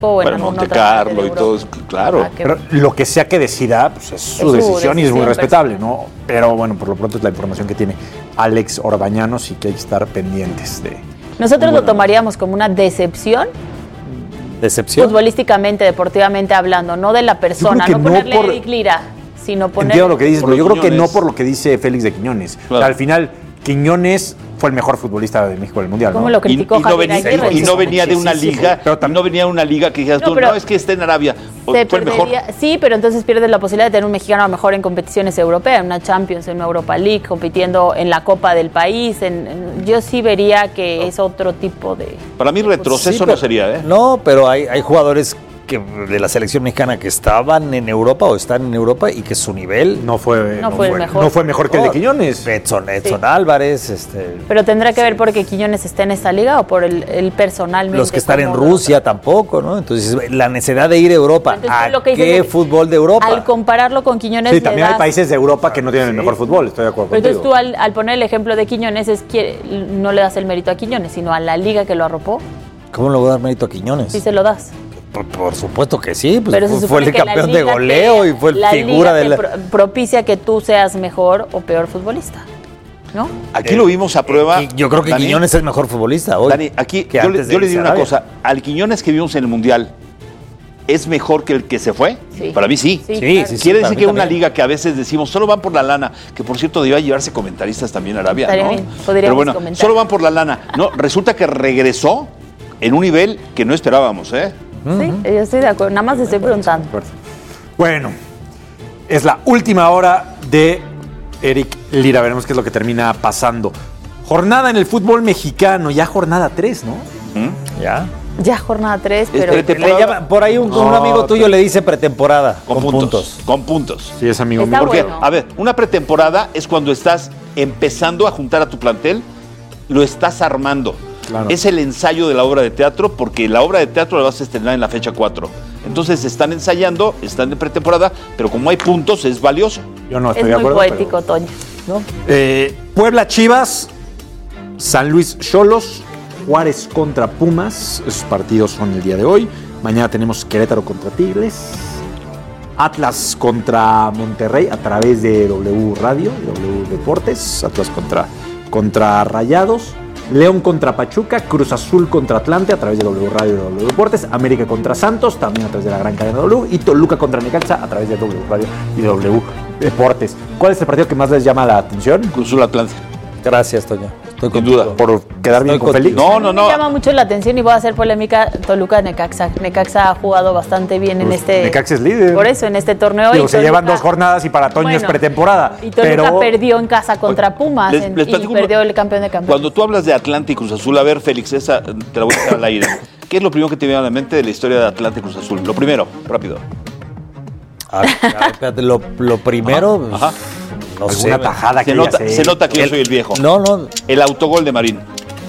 Bueno, Monte Carlo y todo, claro. Pero lo que sea que decida, pues es su decisión y es muy respetable, ¿no? Pero bueno, por lo pronto es la información que tiene Alex Orbañanos y que hay que estar pendientes de... Nosotros lo tomaríamos como una decepción. ¿Decepción? Futbolísticamente, deportivamente hablando, no de la persona, no ponerle a Eric Lira, sino ponerle... Entiendo lo que dices, pero yo creo que no por lo que dice Félix de Quiñones. Claro. O sea, al final, Quiñones fue el mejor futbolista de México del Mundial, ¿Cómo lo criticó Javier Aguirre? Y no venía de una liga, no venía de una liga que dijeras tú, no, es que está en Arabia. Fue el mejor. Sí, pero entonces pierdes la posibilidad de tener un mexicano a lo mejor en competiciones europeas, en una Champions, en una Europa League, compitiendo en la Copa del país. Yo sí vería que es otro tipo de... Para mí retroceso no sería, ¿eh? No, pero hay jugadores de la selección mexicana que estaban en Europa o están en Europa y que su nivel no fue mejor que el de Quiñones. Edson Álvarez. Pero tendrá que ver porque Quiñones está en esta liga o por el personalmente. Los que están en Rusia tampoco, ¿no? Entonces, la necesidad de ir a Europa. ¿A qué fútbol de Europa? Al compararlo con Quiñones. Sí, también hay países de Europa que no tienen el mejor fútbol, estoy de acuerdo contigo. Entonces tú al poner el ejemplo de Quiñones no le das el mérito a Quiñones, sino a la liga que lo arropó. ¿Cómo le voy a dar mérito a Quiñones? Sí se lo das. Por supuesto que sí, pues pero fue el campeón de goleo y fue el figura de la... propicia que tú seas mejor o peor futbolista, ¿no? Aquí lo vimos a prueba. Yo creo que Dani, Quiñones es mejor futbolista hoy. Dani, aquí yo le digo una cosa, al Quiñones que vimos en el Mundial, ¿es mejor que el que se fue? Sí. Para mí sí. Claro. Quiere decir que una liga que a veces decimos solo van por la lana, que por cierto debía llevarse comentaristas también a Arabia, ¿no? Pero bueno, comentar. Solo van por la lana. No, resulta que regresó en un nivel que no esperábamos, ¿eh? Sí, yo estoy de acuerdo, nada más estoy preguntando. Bueno, es la última hora de Eric Lira, veremos qué es lo que termina pasando. Jornada en el fútbol mexicano, ya jornada 3, ¿no? Ya jornada 3, pero... por ahí un amigo tuyo le dice pretemporada. Con puntos. Sí, es amigo mío. Porque, a ver, una pretemporada es cuando estás empezando a juntar a tu plantel, lo estás armando. Claro. Es el ensayo de la obra de teatro, porque la obra de teatro la vas a estrenar en la fecha 4. Entonces están ensayando, están de pretemporada, pero como hay puntos, es valioso. Yo no estoy de acuerdo. Es muy poético, Toño, ¿no? Puebla Chivas, San Luis Xolos, Juárez contra Pumas. Esos partidos son el día de hoy. Mañana tenemos Querétaro contra Tigres, Atlas contra Monterrey a través de W Radio, W Deportes, Atlas contra Rayados. León contra Pachuca, Cruz Azul contra Atlante a través de W Radio y W Deportes, América contra Santos, también a través de la gran cadena W, y Toluca contra Necaxa a través de W Radio y W Deportes. ¿Cuál es el partido que más les llama la atención? Cruz Azul Atlante. Gracias, Toño. Estoy con duda. ¿Por quedar bien con Félix? No. Me llama mucho la atención y voy a hacer polémica. Toluca-Necaxa. Necaxa ha jugado bastante bien en este... Necaxa es líder. Por eso, en este torneo. Digo, se llevan 2 jornadas y para Toño es pretemporada. Y Toluca perdió en casa contra Pumas y perdió el campeón de campeones. Cuando tú hablas de Atlante y Cruz Azul, a ver, Félix, esa te la voy a dejar al aire. ¿Qué es lo primero que te viene a la mente de la historia de Atlante y Cruz Azul? Lo primero, rápido. Espérate, lo primero... Ajá. No sé, una tajada que se nota que yo soy el viejo. No. El autogol de Marín.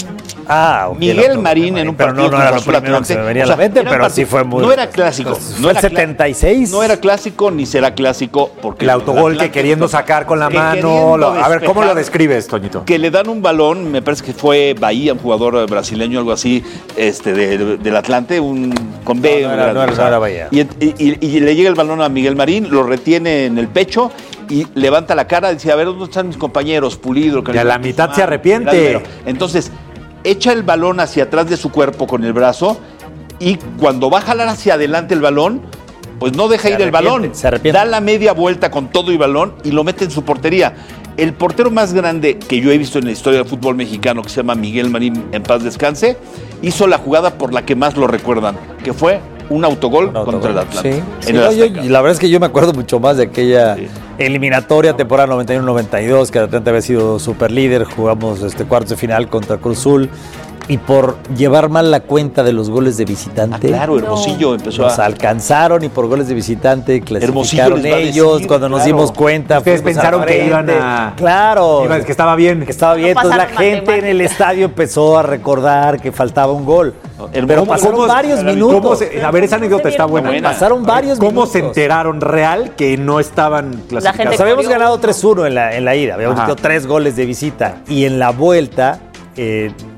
Miguel Marín en un partido no era lo primero que se me venía a la mente, pero sí fue muy... No era clásico. No era 76. No era clásico ni será clásico porque... El autogol que queriendo sacar con la mano... A ver, ¿cómo lo describes, Toñito? Que le dan un balón, me parece que fue Bahía, un jugador brasileño, algo así, del Atlante, con B. No era Bahía. Y le llega el balón a Miguel Marín, lo retiene en el pecho y levanta la cara y dice, a ver, ¿dónde están mis compañeros? Pulido. Y a la mitad se arrepiente. Entonces... echa el balón hacia atrás de su cuerpo con el brazo y cuando va a jalar hacia adelante el balón, pues no deja ir el balón. Da la media vuelta con todo y balón y lo mete en su portería. El portero más grande que yo he visto en la historia del fútbol mexicano, que se llama Miguel Marín, en paz descanse, hizo la jugada por la que más lo recuerdan, que fue un autogol contra el Atlante. Sí, la verdad es que yo me acuerdo mucho más de aquella eliminatoria temporada 91-92, que el Atlante había sido superlíder, jugamos cuartos de final contra Cruz Azul, y por llevar mal la cuenta de los goles de visitante. Claro, Hermosillo empezó nos alcanzaron y por goles de visitante clasificaron ellos cuando nos dimos cuenta. Ustedes pensaron que iban a... Claro. Que estaba bien. Entonces la gente en el estadio empezó a recordar que faltaba un gol. Pero pasaron varios minutos. A ver, esa anécdota está buena. Pasaron varios minutos. ¿Cómo se enteraron real que no estaban clasificados? Habíamos ganado 3-1 en la ida. Habíamos metido 3 goles de visita. Y en la vuelta...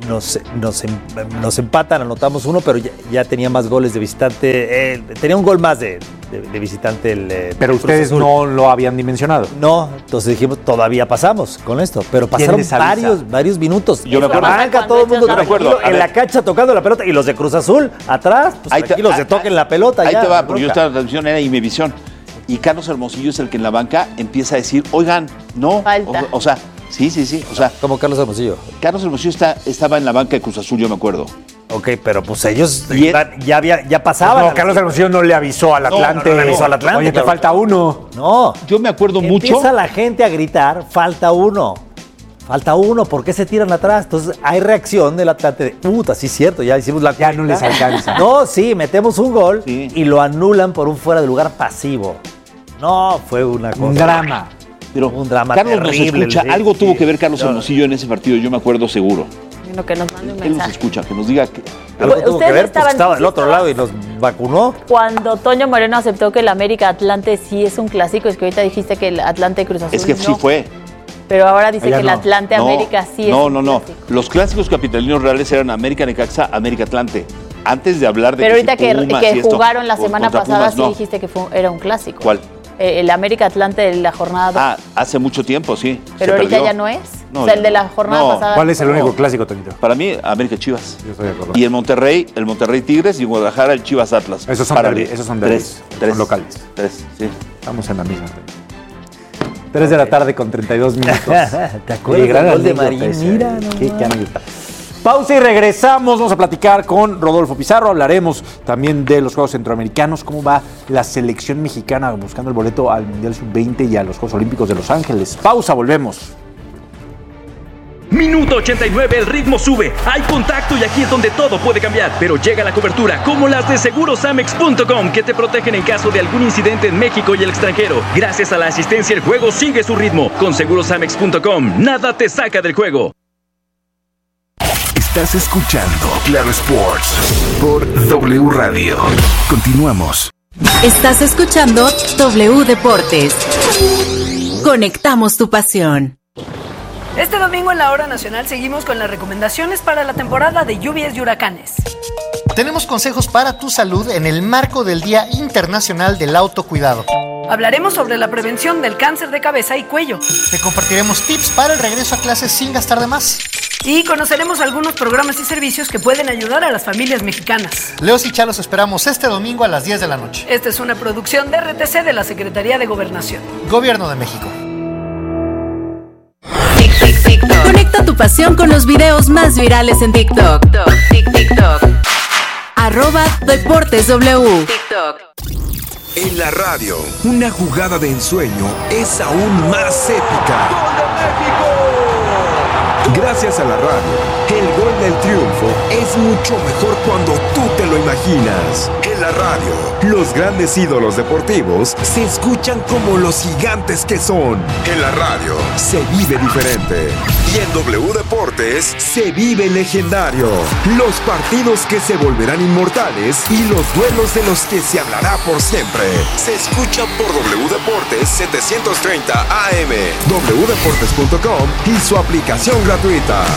nos empatan, anotamos uno, pero ya tenía más goles de visitante. Tenía un gol más de visitante el pero ustedes no lo habían dimensionado. No, entonces dijimos, todavía pasamos con esto. Pero pasaron varios minutos. Yo me acuerdo. Arranca todo el mundo tranquilo, en la cancha tocando la pelota. Y los de Cruz Azul, atrás, pues tranquilos, se toquen la pelota. Ahí te va, porque yo estaba en la transmisión, era Imevisión. Y Carlos Hermosillo es el que en la banca empieza a decir, oigan, no. Falta. O sea, sí. O sea, ¿cómo Carlos Hermosillo? Carlos Hermosillo estaba en la banca de Cruz Azul, yo me acuerdo. Ok, pero pues ellos ya pasaban. No, Carlos Hermosillo no le avisó al Atlante. No le avisó al Atlante. Oye, te falta uno. No. Yo me acuerdo mucho. Empieza la gente a gritar, falta uno. Falta uno, ¿por qué se tiran atrás? Entonces hay reacción del Atlante de, puta, sí es cierto, ya hicimos la ya no les alcanza. No, sí, metemos un gol y lo anulan por un fuera de lugar pasivo. No, fue una cosa. Un drama. Pero un drama Carlos terrible. Nos escucha. Algo tuvo que ver Carlos Hermosillo en ese partido, yo me acuerdo seguro. Que nos mande un mensaje. Él nos escucha, que nos diga que... Algo tuvo que ver, pues estaba del otro lado y nos vacunó. Cuando Toño Moreno aceptó que el América Atlante sí es un clásico, es que ahorita dijiste que el Atlante Cruz Azul es que sí fue. Pero ahora dice que el Atlante América sí es un clásico. Los clásicos capitalinos reales eran América Necaxa, América Atlante. Antes de hablar de pero ahorita Pumas que jugaron la semana pasada Pumas, dijiste que era un clásico. ¿Cuál? El América Atlante de la jornada 2. Hace mucho tiempo, sí. Pero ahorita ya no es. No, o sea, el de la jornada pasada. ¿Cuál es el único clásico, Tonito? Para mí, América Chivas. Yo estoy de acuerdo. Y el Monterrey Tigres y en Guadalajara el Chivas Atlas. Esos son derbis. Son locales. 3, sí. Estamos en la misma. 3 de la tarde con 32 minutos. ¿Te acuerdas del gol de Marín? Mira, qué anécdota. Pausa y regresamos. Vamos a platicar con Rodolfo Pizarro. Hablaremos también de los Juegos Centroamericanos, cómo va la selección mexicana buscando el boleto al Mundial Sub-20 y a los Juegos Olímpicos de Los Ángeles. Pausa, volvemos. Minuto 89, el ritmo sube, hay contacto y aquí es donde todo puede cambiar. Pero llega la cobertura como las de Segurosamex.com, que te protegen en caso de algún incidente en México y el extranjero. Gracias a la asistencia el juego sigue su ritmo. Con Segurosamex.com, nada te saca del juego. Estás escuchando Claro Sports por W Radio. Continuamos. Estás escuchando W Deportes. Conectamos tu pasión. Este domingo en la Hora Nacional seguimos con las recomendaciones para la temporada de lluvias y huracanes. Tenemos consejos para tu salud en el marco del Día Internacional del Autocuidado. Hablaremos sobre la prevención del cáncer de cabeza y cuello. Te compartiremos tips para el regreso a clases sin gastar de más. Y conoceremos algunos programas y servicios que pueden ayudar a las familias mexicanas. Leos y Chá los esperamos este domingo a las 10 de la noche. Esta es una producción de RTC de la Secretaría de Gobernación. Gobierno de México. Conecta tu pasión con los videos más virales en TikTok. @DeportesW. En la radio, una jugada de ensueño es aún más épica. ¡Gol de México! Gracias a la radio, el gol del triunfo es mucho mejor cuando tú te lo imaginas. En la radio, los grandes ídolos deportivos se escuchan como los gigantes que son. En la radio, se vive diferente. Y en W Deportes, se vive legendario. Los partidos que se volverán inmortales y los duelos de los que se hablará por siempre. Se escuchan por W Deportes 730 AM, wdeportes.com y su aplicación gratuita.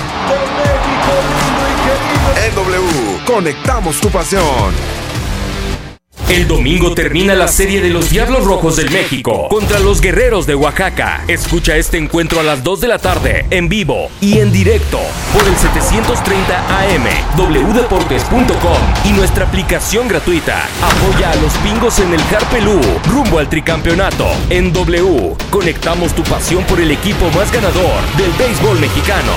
En W, conectamos tu pasión. El domingo termina la serie de los Diablos Rojos del México contra los Guerreros de Oaxaca. Escucha este encuentro a las 2 de la tarde, en vivo y en directo, por el 730 AM, wdeportes.com y nuestra aplicación gratuita. Apoya a los Pingos en el Carpelú, rumbo al tricampeonato. En W, conectamos tu pasión por el equipo más ganador del béisbol mexicano.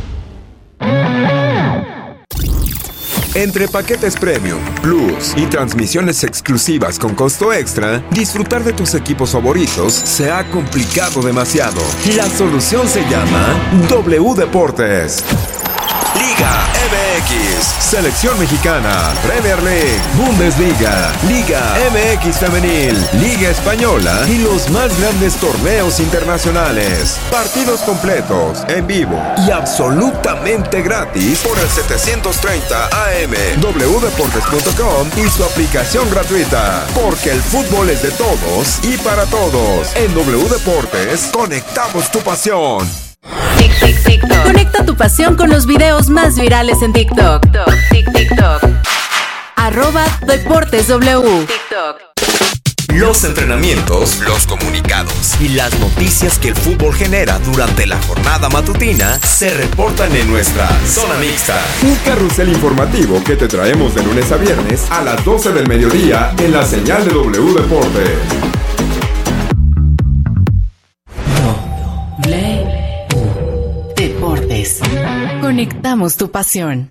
Entre paquetes Premium, Plus y transmisiones exclusivas con costo extra, disfrutar de tus equipos favoritos se ha complicado demasiado. La solución se llama W Deportes. Liga MX, Selección Mexicana, Premier League, Bundesliga, Liga MX Femenil, Liga Española y los más grandes torneos internacionales. Partidos completos, en vivo y absolutamente gratis por el 730 AM, wdeportes.com y su aplicación gratuita. Porque el fútbol es de todos y para todos. En W Deportes, conectamos tu pasión. TikTok. Conecta tu pasión con los videos más virales en TikTok. TikTok. @DeportesW. TikTok. Los entrenamientos, los comunicados y las noticias que el fútbol genera durante la jornada matutina se reportan en nuestra Zona Mixta. Un carrusel informativo que te traemos de lunes a viernes a las 12 del mediodía en la señal de W Deportes. W Deportes. Conectamos tu pasión.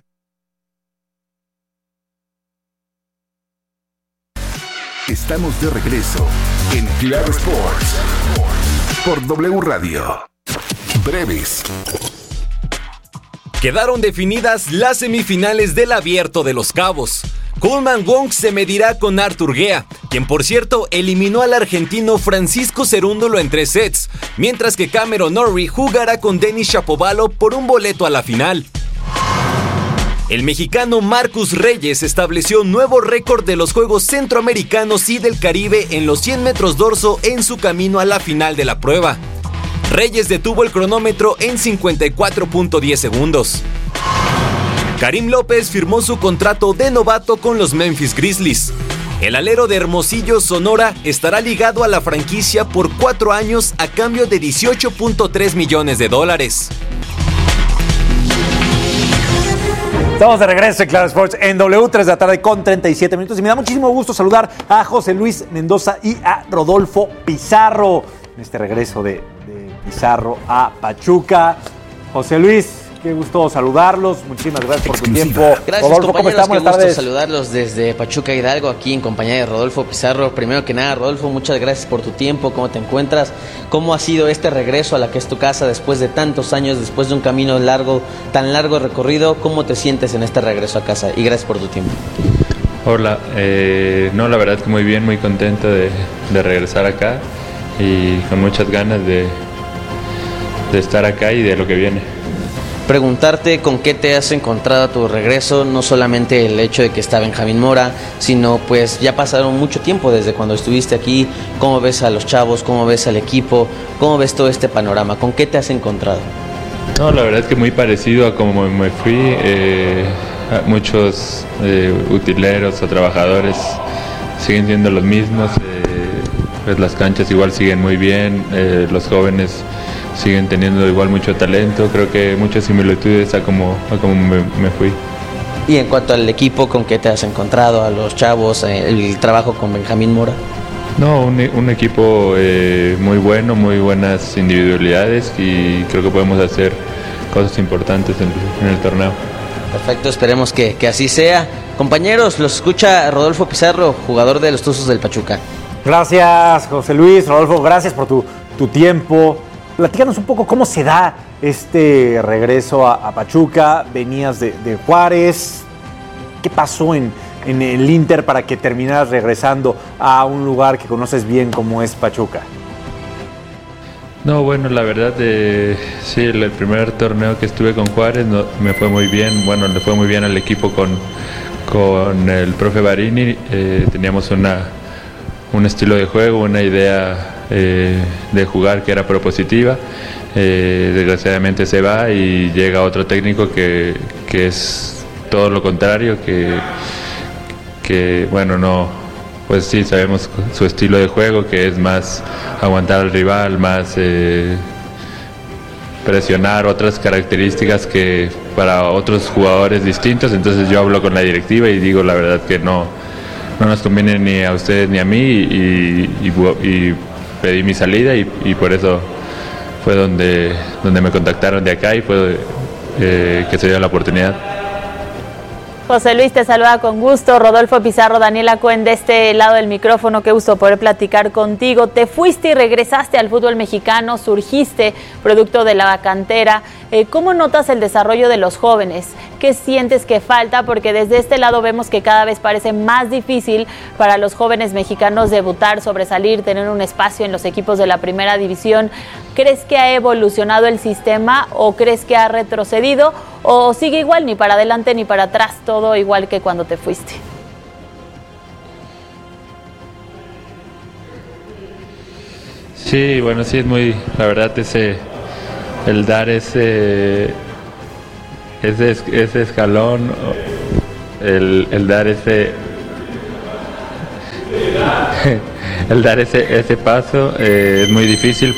Estamos de regreso en Claro Sports por W Radio. Breves. Quedaron definidas las semifinales del Abierto de Los Cabos. Coleman Wong se medirá con Artur Guea, quien por cierto eliminó al argentino Francisco Cerúndolo en 3 sets, mientras que Cameron Norrie jugará con Denis Shapovalov por un boleto a la final. El mexicano Marcus Reyes estableció un nuevo récord de los Juegos Centroamericanos y del Caribe en los 100 metros dorso en su camino a la final de la prueba. Reyes detuvo el cronómetro en 54.10 segundos. Karim López firmó su contrato de novato con los Memphis Grizzlies. El alero de Hermosillo, Sonora, estará ligado a la franquicia por 4 años a cambio de $18.3 millones. Estamos de regreso en Claro Sports en W, 3 de la tarde con 37 minutos. Y me da muchísimo gusto saludar a José Luis Mendoza y a Rodolfo Pizarro en este regreso de Pizarro a Pachuca. José Luis, qué gusto saludarlos. Muchísimas gracias por tu tiempo. Gracias, Rodolfo, ¿cómo estás? Buenas tardes. Saludarlos desde Pachuca Hidalgo, aquí en compañía de Rodolfo Pizarro. Primero que nada, Rodolfo, muchas gracias por tu tiempo. ¿Cómo te encuentras? ¿Cómo ha sido este regreso a la que es tu casa después de tantos años, después de un camino tan largo recorrido? ¿Cómo te sientes en este regreso a casa? Y gracias por tu tiempo. Hola, no, la verdad que muy bien, muy contento de regresar acá y con muchas ganas de estar acá y de lo que viene. Preguntarte con qué te has encontrado a tu regreso, no solamente el hecho de que está Benjamín Mora, sino pues ya pasaron mucho tiempo desde cuando estuviste aquí. ¿Cómo ves a los chavos? ¿Cómo ves al equipo? ¿Cómo ves todo este panorama? ¿Con qué te has encontrado? No, la verdad es que muy parecido a como me fui. Muchos utileros o trabajadores siguen siendo los mismos. Pues las canchas igual siguen muy bien, los jóvenes siguen teniendo igual mucho talento. Creo que muchas similitudes a como me fui. Y en cuanto al equipo, ¿con qué te has encontrado? A los chavos, el trabajo con Benjamín Mora. No, un equipo muy bueno, muy buenas individualidades y creo que podemos hacer cosas importantes en el torneo. Perfecto, esperemos que así sea. Compañeros, los escucha Rodolfo Pizarro, jugador de los Tuzos del Pachuca. Gracias, José Luis. Rodolfo, gracias por tu tiempo. Platícanos un poco cómo se da este regreso a Pachuca. Venías de Juárez. ¿Qué pasó en el Inter para que terminaras regresando a un lugar que conoces bien como es Pachuca? No, bueno, la verdad, sí, el primer torneo que estuve con Juárez me fue muy bien. Bueno, le fue muy bien al equipo con el profe Barini. Teníamos un estilo de juego, una idea de jugar que era propositiva. Desgraciadamente se va y llega otro técnico que es todo lo contrario, que bueno, no, pues sí, sabemos su estilo de juego, que es más aguantar al rival, más presionar, otras características que para otros jugadores distintos. Entonces yo hablo con la directiva y digo la verdad que no nos conviene ni a ustedes ni a mí y pedí mi salida y por eso fue donde me contactaron de acá y fue que se dio la oportunidad. José Luis, te saluda con gusto. Rodolfo Pizarro, Daniela Cohen de este lado del micrófono. Qué gusto poder platicar contigo. Te fuiste y regresaste al fútbol mexicano, surgiste producto de la cantera. ¿Cómo notas el desarrollo de los jóvenes? ¿Qué sientes que falta? Porque desde este lado vemos que cada vez parece más difícil para los jóvenes mexicanos debutar, sobresalir, tener un espacio en los equipos de la primera división. ¿Crees que ha evolucionado el sistema o crees que ha retrocedido o sigue igual, ni para adelante ni para atrás, todo igual que cuando te fuiste? Sí, bueno, sí es muy, la verdad el dar ese escalón, el dar ese paso es muy difícil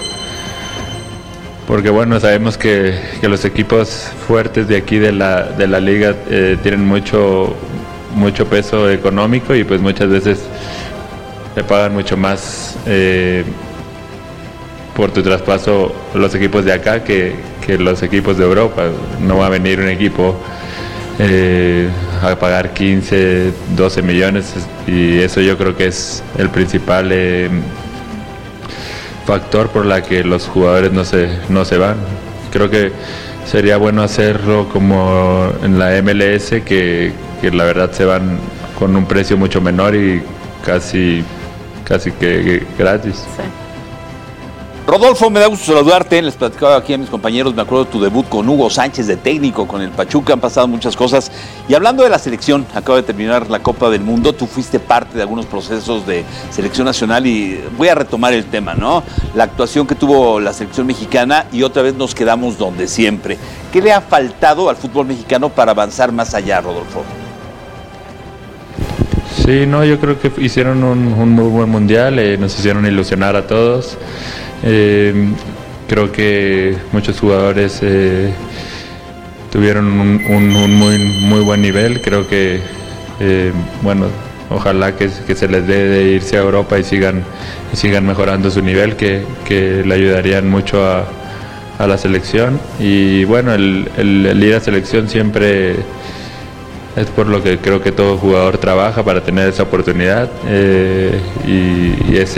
porque bueno, sabemos que los equipos fuertes de aquí de la liga tienen mucho peso económico y pues muchas veces te pagan mucho más por tu traspaso los equipos de acá que los equipos de Europa. No va a venir un equipo a pagar 15, 12 millones y eso yo creo que es el principal factor por la que los jugadores no se van. Creo que sería bueno hacerlo como en la MLS, que la verdad se van con un precio mucho menor y casi que gratis. Sí. Rodolfo, me da gusto saludarte. Les platicaba aquí a mis compañeros, me acuerdo de tu debut con Hugo Sánchez de técnico, con el Pachuca, han pasado muchas cosas. Y hablando de la selección, acaba de terminar la Copa del Mundo, tú fuiste parte de algunos procesos de selección nacional y voy a retomar el tema, ¿no? La actuación que tuvo la selección mexicana y otra vez nos quedamos donde siempre. ¿Qué le ha faltado al fútbol mexicano para avanzar más allá, Rodolfo? Sí, no, yo creo que hicieron un muy buen mundial, nos hicieron ilusionar a todos. Creo que muchos jugadores tuvieron un muy buen nivel. Creo que bueno, ojalá que se les dé de irse a Europa y sigan mejorando su nivel, que le ayudarían mucho a la selección. Y bueno, el ir a selección siempre es por lo que creo que todo jugador trabaja para tener esa oportunidad, y es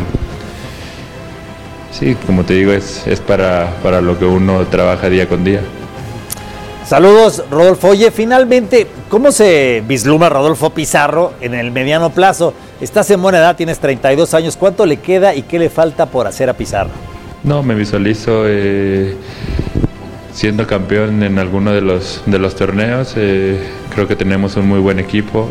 sí, como te digo, es para lo que uno trabaja día con día. Saludos, Rodolfo. Oye, finalmente, ¿cómo se vislumbra Rodolfo Pizarro en el mediano plazo? Estás en buena edad, tienes 32 años. ¿Cuánto le queda y qué le falta por hacer a Pizarro? No, me visualizo siendo campeón en alguno de los torneos. Creo que tenemos un muy buen equipo.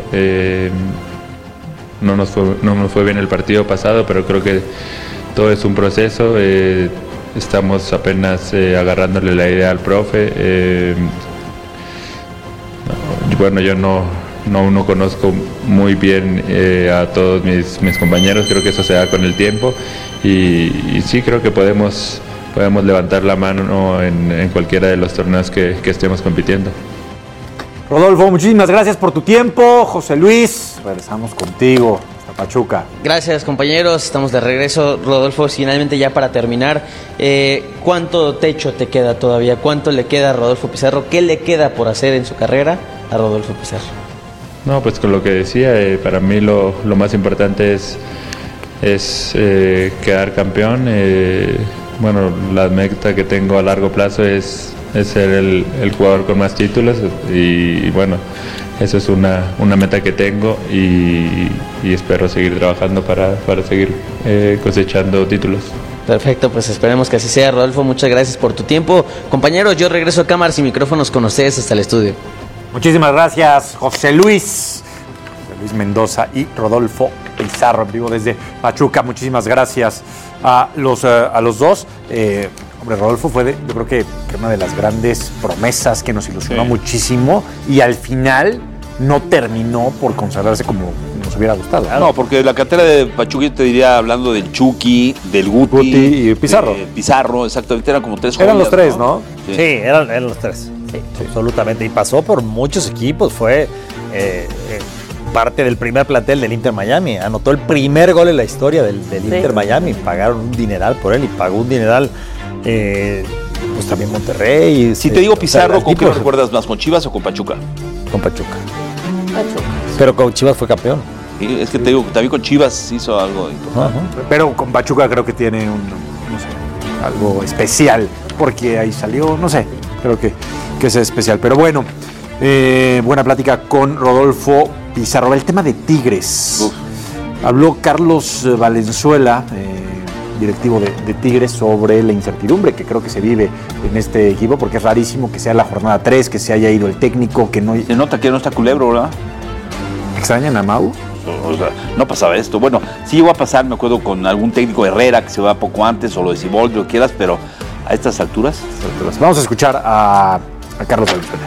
No nos fue bien el partido pasado, pero creo que todo es un proceso. Estamos apenas agarrándole la idea al profe. Bueno, yo no conozco muy bien a todos mis compañeros. Creo que eso se da con el tiempo y sí creo que podemos levantar la mano en cualquiera de los torneos que estemos compitiendo. Rodolfo, muchísimas gracias por tu tiempo. José Luis, regresamos contigo hasta Pachuca. Gracias, compañeros, estamos de regreso. Rodolfo, finalmente ya para terminar, ¿cuánto techo te queda todavía? ¿Cuánto le queda a Rodolfo Pizarro? ¿Qué le queda por hacer en su carrera a Rodolfo Pizarro? No, pues con lo que decía, para mí lo más importante es quedar campeón. Bueno, la meta que tengo a largo plazo es ser el jugador con más títulos y bueno, eso es una meta que tengo y espero seguir trabajando para seguir cosechando títulos. Perfecto, pues esperemos que así sea. Rodolfo, muchas gracias por tu tiempo. Compañeros, yo regreso a cámaras y micrófonos con ustedes hasta el estudio. Muchísimas gracias, José Luis Mendoza y Rodolfo Pizarro, en vivo desde Pachuca. Muchísimas gracias a los dos. Hombre, Rodolfo fue, yo creo que una de las grandes promesas que nos ilusionó muchísimo y al final no terminó por consagrarse como nos hubiera gustado. No, porque la cantera de Pachuca, yo te diría, hablando del Chucky, del Guti y Pizarro. Pizarro, exactamente, eran como tres. Eran los tres, ¿no? Sí, eran los tres. Sí, absolutamente. Y pasó por muchos equipos, fue parte del primer plantel del Inter Miami. Anotó el primer gol en la historia del Inter Miami. Pagaron un dineral por él y pagó un dineral pues también Monterrey. Si te digo Pizarro, ¿con qué lo recuerdas más? ¿Con Chivas o con Pachuca? Con Pachuca. Pero con Chivas fue campeón. Sí, es que te digo, también con Chivas hizo algo importante. Pero con Pachuca creo que tiene algo especial, porque ahí salió, no sé, creo que es especial. Pero bueno, buena plática con Rodolfo Pizarro. El tema de Tigres. Habló Carlos Valenzuela, directivo de Tigres, sobre la incertidumbre que creo que se vive en este equipo, porque es rarísimo que sea la jornada 3, que se haya ido el técnico, que no... Se nota que no está Culebro, ¿verdad? ¿Extrañan a Mau? O sea, no pasaba esto. Bueno, sí llegó a pasar, me acuerdo, con algún técnico Herrera que se va poco antes, o lo de Siboldi, lo quieras, pero a estas alturas. Vamos a escuchar a Carlos Valenzuela.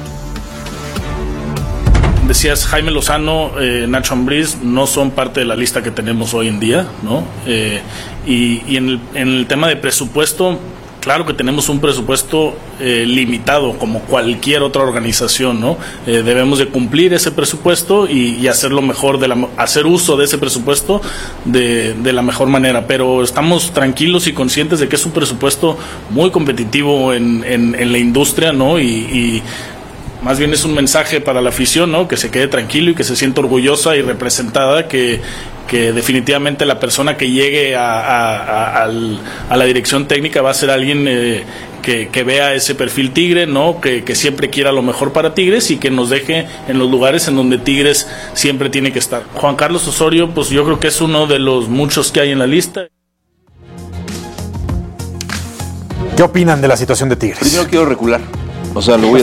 Decías, Jaime Lozano, Nacho Ambriz no son parte de la lista que tenemos hoy en día, ¿no? Y en el tema de presupuesto, claro que tenemos un presupuesto limitado como cualquier otra organización, ¿no? Debemos de cumplir ese presupuesto y hacerlo mejor, hacer uso de ese presupuesto de la mejor manera, pero estamos tranquilos y conscientes de que es un presupuesto muy competitivo en la industria, ¿no? Y más bien es un mensaje para la afición, ¿no? Que se quede tranquilo y que se sienta orgullosa y representada, que definitivamente la persona que llegue a la dirección técnica va a ser alguien que vea ese perfil Tigre, ¿no? Que siempre quiera lo mejor para Tigres y que nos deje en los lugares en donde Tigres siempre tiene que estar. Juan Carlos Osorio, pues yo creo que es uno de los muchos que hay en la lista. ¿Qué opinan de la situación de Tigres? Primero quiero recular. O sea, lo voy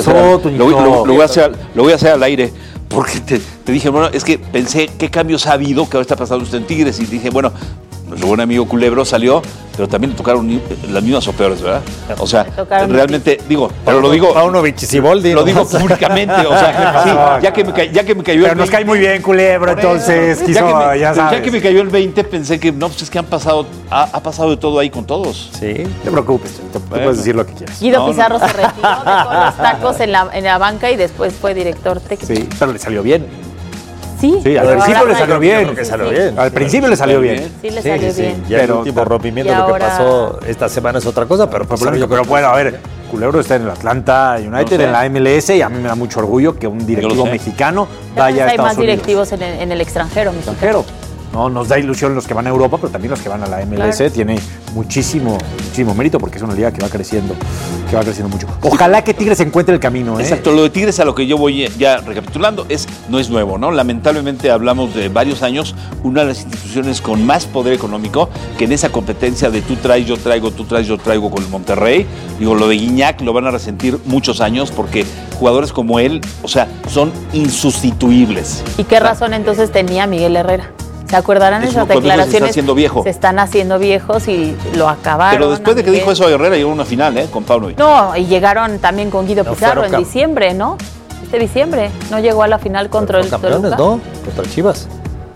a hacer al aire, porque te dije, bueno, es que pensé qué cambios ha habido, que ahora está pasando usted en Tigres, y dije, bueno, nuestro buen amigo Culebro salió, pero también le tocaron las mismas o peores, ¿verdad? O sea, realmente, digo, pero lo digo... Paunovic y Siboldi. Lo digo públicamente, o sea, sí, ya que me cayó... Pero nos cae muy bien Culebro, entonces, ya que me cayó el 20, pensé que, no, pues es que ha pasado de todo ahí con todos. Sí, no te preocupes, te puedes decir lo que quieras. Guido Pizarro se retiró, dejó los tacos en la banca y después fue director técnico. Sí, pero le salió bien. Sí, al principio le salió bien. Al principio le salió bien. Sí, le salió bien. Ya el último rompimiento, lo que pasó esta semana es otra cosa, pero bueno, a ver, Culebro está en el Atlanta United, en la MLS, y a mí me da mucho orgullo que un directivo mexicano vaya a Estados Unidos. Hay más directivos en el extranjero. No, nos da ilusión los que van a Europa, pero también los que van a la MLS. Claro. Tiene muchísimo mérito porque es una liga que va creciendo mucho. Ojalá que Tigres encuentre el camino. Exacto, lo de Tigres, a lo que yo voy ya recapitulando, no es nuevo, ¿no? Lamentablemente hablamos de varios años, una de las instituciones con más poder económico, que en esa competencia de tú traes, yo traigo con el Monterrey, digo, lo de Guiñac lo van a resentir muchos años porque jugadores como él, o sea, son insustituibles. ¿Y qué razón entonces tenía Miguel Herrera? ¿Se acordarán de esas declaraciones? Se está haciendo viejo. Se están haciendo viejos y lo acabaron. Pero después de que dijo eso a Herrera, llegó a una final, con Paunovic. No, y llegaron también con Guido Pizarro en diciembre, ¿no? Este diciembre. No llegó a la final contra el Toluca. No, contra Chivas.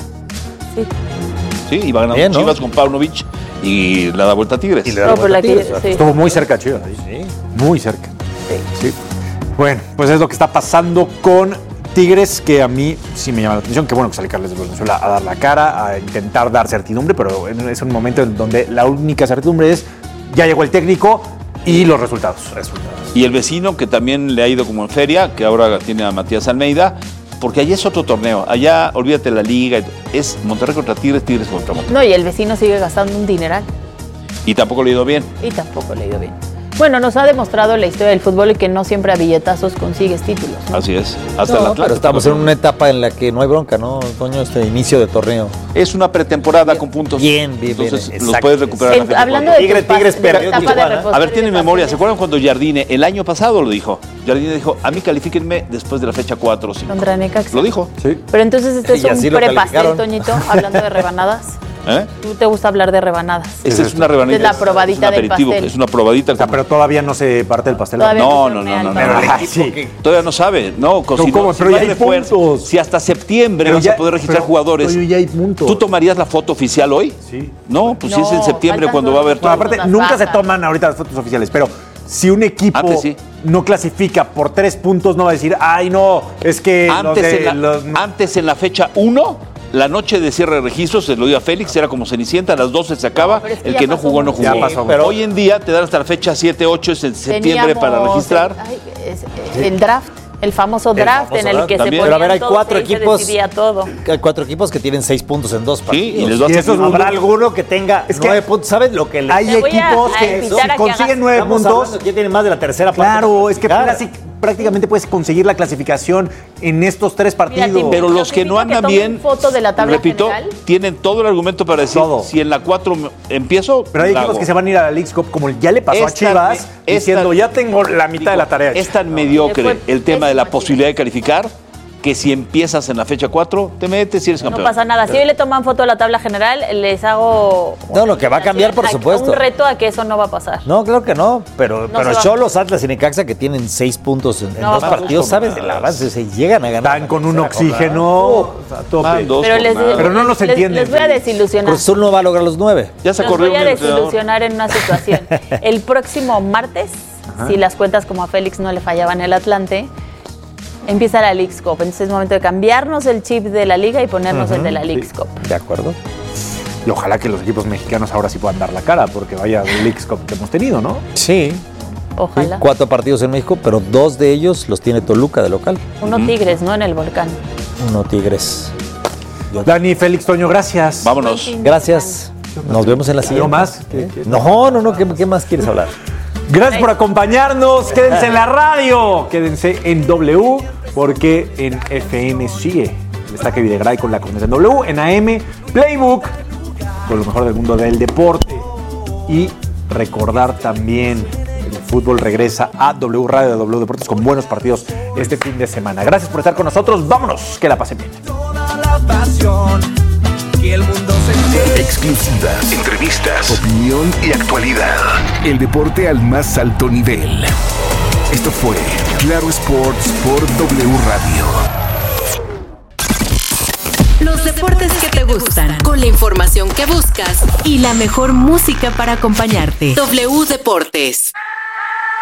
Sí, iba ganando Chivas con Paunovic y le da vuelta a Tigres. Estuvo muy cerca Chivas. Sí. Muy cerca. Sí. Bueno, pues es lo que está pasando con Tigres, que a mí sí me llama la atención. Qué bueno que sale Carles de Venezuela a dar la cara, a intentar dar certidumbre, pero es un momento en donde la única certidumbre es ya llegó el técnico y los resultados. Y el vecino, que también le ha ido como en feria, que ahora tiene a Matías Almeida, porque allá es otro torneo. Allá, olvídate la liga, es Monterrey contra Tigres, Tigres contra Monterrey. No, y el vecino sigue gastando un dineral. Y tampoco le ha ido bien. Bueno, nos ha demostrado la historia del fútbol y que no siempre a billetazos consigues títulos, ¿no? Así es, hasta el Atlántico. Pero estamos en una etapa en la que no hay bronca, ¿no, Toño? Este inicio de torneo. Es una pretemporada con puntos. Bien. Entonces los puedes recuperar. Hablando de Tigres perdió. A ver, tienen memoria. ¿Se acuerdan cuando Jardine, el año pasado lo dijo? Jardine dijo, a mí califíquenme después de la fecha 4 o 5. Contra Necaxa. Lo dijo. Sí. Pero entonces este es un prepastel, Toñito, hablando de rebanadas. ¿Tú te gusta hablar de rebanadas? Esta es una rebanita. Es la probadita del pastel. Es una probadita. O sea, pero todavía no se parte el pastel. No. Todavía no sabe. No, pero ya hay puntos. Si hasta septiembre vas a poder registrar jugadores. Pero ya hay puntos. ¿Tú tomarías la foto oficial hoy? Sí. No, pues si es en septiembre cuando va a haber todo. Aparte, nunca se toman ahorita las fotos oficiales, pero si un equipo no clasifica por 3 puntos, no va a decir, ay, no, es que... Antes en la fecha 1... La noche de cierre de registros, se lo dio a Félix, era como Cenicienta, a las 12 se acaba, el que no jugó, no jugó. Ya pasó. Pero hoy en día te dan hasta la fecha 7, 8, es en septiembre para registrar. El draft. El famoso draft en el que se ponía. Pero a ver, hay 4 equipos. Se todo. Hay 4 equipos que tienen 6 puntos en 2 partidos. Sí, y les eso habrá alguno que tenga 9 puntos. ¿Sabes lo que hay equipos que si consiguen 9 puntos? Ya tienen más de la tercera parte. Claro, es que prácticamente puedes conseguir la clasificación en estos 3 partidos. Mira, pero los que no andan bien, foto de la tabla repito, general, tienen todo el argumento para decir, si en la 4 empiezo, pero hay equipos que se van a ir a la Leagues Cup, como ya le pasó a Chivas, diciendo, ya tengo la mitad de la tarea. Es tan mediocre el tema de la posibilidad de calificar que si empiezas en la fecha 4, te metes y eres campeón. No pasa nada. Si hoy le toman foto a la tabla general, les hago... No, lo que va a cambiar, por supuesto. Un reto a que eso no va a pasar. No, claro que no. Pero Xolos, Atlas y Necaxa, que tienen 6 puntos en 2 partidos, ¿sabes? El avance, se llegan a ganar. Están con un oxígeno a tope. Pero no nos entienden. Les voy a desilusionar. Cruz Azul no va a lograr los 9. Ya se los corrió voy a desilusionar en una situación. El próximo martes, si las cuentas como a Félix no le fallaban el Atlante, empieza la Leagues Cup. Entonces es momento de cambiarnos el chip de la liga y ponernos el de la Leagues Cup. De acuerdo. Y ojalá que los equipos mexicanos ahora sí puedan dar la cara, porque vaya Leagues Cup que hemos tenido, ¿no? Sí. Ojalá. 4 partidos en México, pero 2 de ellos los tiene Toluca de local. Uno Tigres, ¿no? En el Volcán. Uno Tigres. Dani, Félix, Toño, gracias. Vámonos. Gracias. Nos vemos en la siguiente. ¿Algo más? No. ¿Qué más quieres hablar? Gracias por acompañarnos. Quédense en la radio. Quédense en W, porque en FM sigue el Destaque Videgaray con la conexión W. En AM, Playbook, con lo mejor del mundo del deporte. Y recordar también, el fútbol regresa a W Radio de W Deportes con buenos partidos este fin de semana. Gracias por estar con nosotros. Vámonos, que la pasen bien. Toda la pasión que el mundo se... Exclusivas, entrevistas, opinión y actualidad. El deporte al más alto nivel. Esto fue Claro Sports por W Radio. Los deportes que te gustan, con la información que buscas y la mejor música para acompañarte. W Deportes.